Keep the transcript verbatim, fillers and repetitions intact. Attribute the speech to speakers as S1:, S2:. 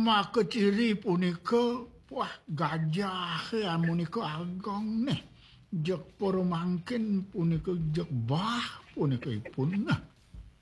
S1: nama keciri punika wah gajah ya punika agong nih. Jek para mangkin punika jek bah punika ipun.